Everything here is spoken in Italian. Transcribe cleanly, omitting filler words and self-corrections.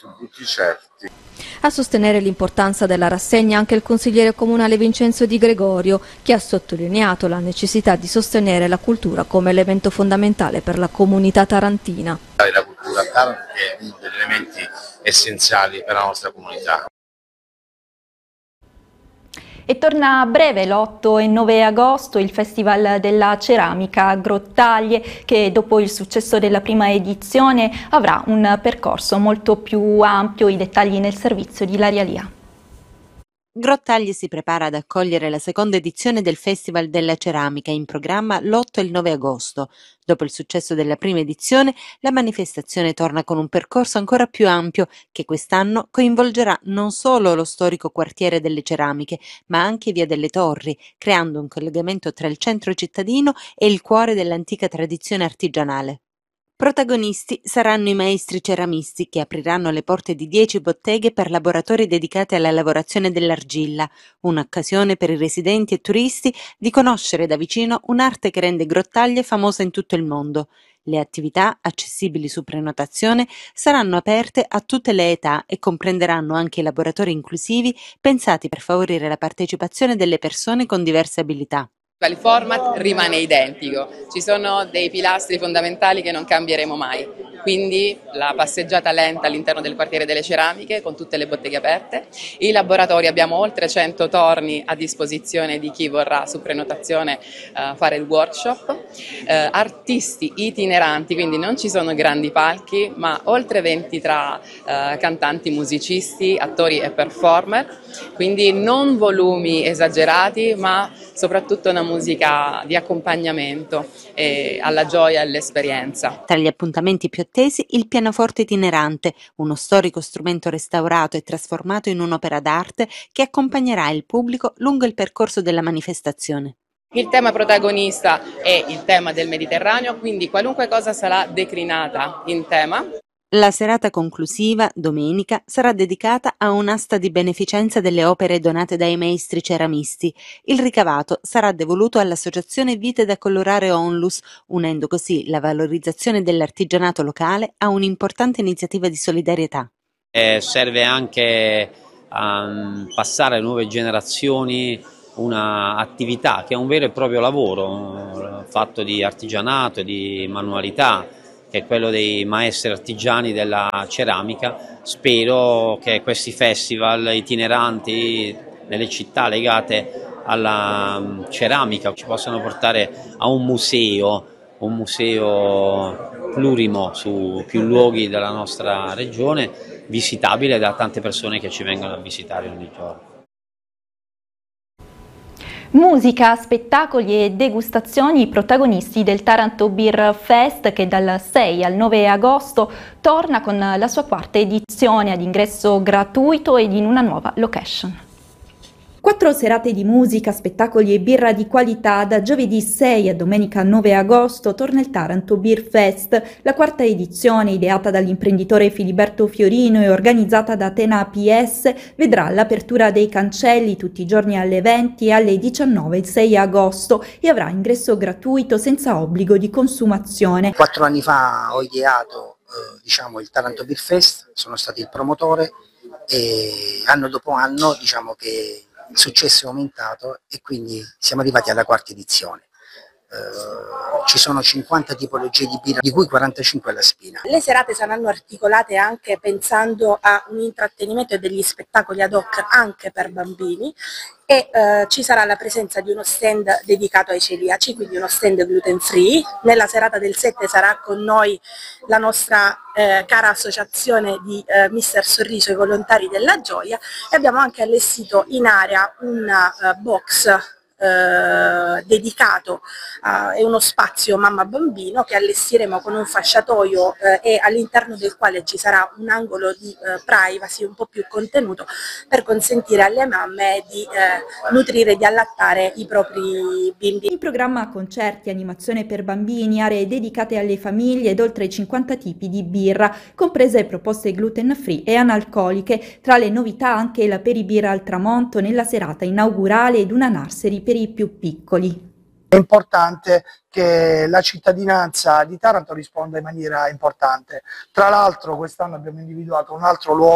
contributi certi. A sostenere l'importanza della rassegna anche il consigliere comunale Vincenzo Di Gregorio, che ha sottolineato la necessità di sostenere la cultura come elemento fondamentale per la comunità tarantina. La cultura tarantina è uno degli elementi essenziali per la nostra comunità. E torna a breve l'8 e 9 agosto il Festival della Ceramica a Grottaglie, che dopo il successo della prima edizione avrà un percorso molto più ampio. I dettagli nel servizio di Ilaria Lia. Grottaglie si prepara ad accogliere la seconda edizione del Festival della Ceramica, in programma l'8 e il 9 agosto. Dopo il successo della prima edizione, la manifestazione torna con un percorso ancora più ampio che quest'anno coinvolgerà non solo lo storico quartiere delle ceramiche, ma anche Via delle Torri, creando un collegamento tra il centro cittadino e il cuore dell'antica tradizione artigianale. Protagonisti saranno i maestri ceramisti, che apriranno le porte di 10 botteghe per laboratori dedicati alla lavorazione dell'argilla, un'occasione per i residenti e turisti di conoscere da vicino un'arte che rende Grottaglie famosa in tutto il mondo. Le attività, accessibili su prenotazione, saranno aperte a tutte le età e comprenderanno anche i laboratori inclusivi pensati per favorire la partecipazione delle persone con diverse abilità. Il format rimane identico, ci sono dei pilastri fondamentali che non cambieremo mai, quindi la passeggiata lenta all'interno del quartiere delle ceramiche con tutte le botteghe aperte, i laboratori, abbiamo oltre 100 torni a disposizione di chi vorrà su prenotazione fare il workshop, artisti itineranti, quindi non ci sono grandi palchi, ma oltre 20 tra cantanti, musicisti, attori e performer, quindi non volumi esagerati, ma soprattutto una musica di accompagnamento alla gioia e all'esperienza. Tra gli appuntamenti più attesi, il pianoforte itinerante, uno storico strumento restaurato e trasformato in un'opera d'arte che accompagnerà il pubblico lungo il percorso della manifestazione. Il tema protagonista è il tema del Mediterraneo, quindi qualunque cosa sarà declinata in tema. La serata conclusiva, domenica, sarà dedicata a un'asta di beneficenza delle opere donate dai maestri ceramisti. Il ricavato sarà devoluto all'associazione Vite da Colorare Onlus, unendo così la valorizzazione dell'artigianato locale a un'importante iniziativa di solidarietà. Serve anche a passare alle nuove generazioni un'attività che è un vero e proprio lavoro fatto di artigianato, di manualità, che è quello dei maestri artigiani della ceramica. Spero che questi festival itineranti nelle città legate alla ceramica ci possano portare a un museo plurimo su più luoghi della nostra regione, visitabile da tante persone che ci vengono a visitare ogni giorno. Musica, spettacoli e degustazioni, i protagonisti del Taranto Beer Fest, che dal 6 al 9 agosto torna con la sua quarta edizione ad ingresso gratuito ed in una nuova location. 4 serate di musica, spettacoli e birra di qualità. Da giovedì 6 a domenica 9 agosto torna il Taranto Beer Fest, la quarta edizione, ideata dall'imprenditore Filiberto Fiorino e organizzata da Atena APS, vedrà l'apertura dei cancelli tutti i giorni alle 20 e alle 19 il 6 agosto e avrà ingresso gratuito senza obbligo di consumazione. 4 anni fa ho ideato il Taranto Beer Fest, sono stato il promotore e anno dopo anno che il successo è aumentato e quindi siamo arrivati alla quarta edizione. Ci sono 50 tipologie di birra, di cui 45 alla spina. Le serate saranno articolate anche pensando a un intrattenimento e degli spettacoli ad hoc anche per bambini e ci sarà la presenza di uno stand dedicato ai celiaci, quindi uno stand gluten free. Nella serata del 7 sarà con noi la nostra cara associazione di Mister Sorriso e Volontari della Gioia e abbiamo anche allestito in area una box dedicato è uno spazio mamma bambino che allestiremo con un fasciatoio e all'interno del quale ci sarà un angolo di privacy un po' più contenuto per consentire alle mamme di nutrire e di allattare i propri bimbi. In programma concerti, animazione per bambini, aree dedicate alle famiglie ed oltre 50 tipi di birra, comprese proposte gluten free e analcoliche. Tra le novità anche la peribirra al tramonto nella serata inaugurale ed una nursery per i più piccoli. è importante che la cittadinanza di Taranto risponda in maniera importante. Tra l'altro quest'anno abbiamo individuato un altro luogo